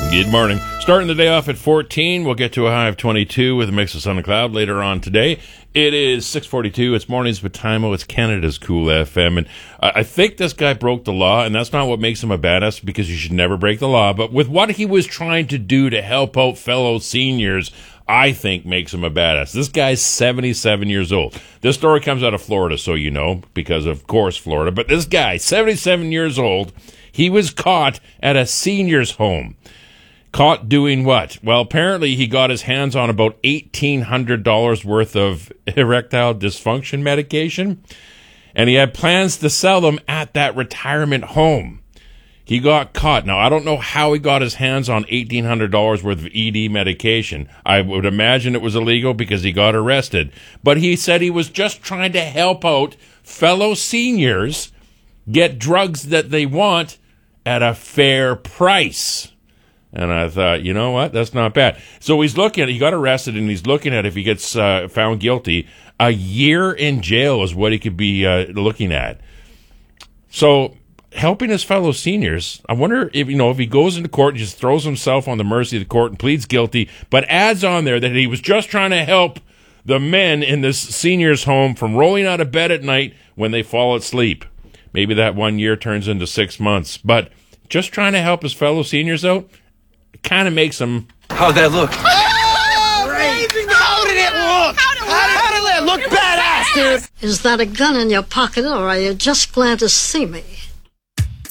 Good morning. Starting the day off at 14. We'll get to a high of 22 with a mix of sun and cloud later on today. It is 6:42. It's Mornings with Timo. It's Canada's Cool FM. And I think this guy broke the law, and that's not what makes him a badass, because you should never break the law. But with what he was trying to do to help out fellow seniors, I think makes him a badass. This guy's 77 years old. This story comes out of Florida, so you know, because of course Florida. But this guy, 77 years old, he was caught at a senior's home. Caught doing what? Well, apparently he got his hands on about $1,800 worth of erectile dysfunction medication, and he had plans to sell them at that retirement home. He got caught. Now, I don't know how he got his hands on $1,800 worth of ED medication. I would imagine it was illegal because he got arrested. But he said he was just trying to help out fellow seniors get drugs that they want at a fair price. And I thought, you know what? That's not bad. So he's looking at, he got arrested, and he's looking at, if he gets found guilty, a year in jail is what he could be looking at. So helping his fellow seniors, I wonder if, if he goes into court and just throws himself on the mercy of the court and pleads guilty, but adds on there that he was just trying to help the men in this senior's home from rolling out of bed at night when they fall asleep. Maybe that 1 year turns into 6 months, but just trying to help his fellow seniors out, kind of makes him. How'd that look? Oh, amazing! How did it look? How did it look? Badass, dude! Is that a gun in your pocket, or are you just glad to see me?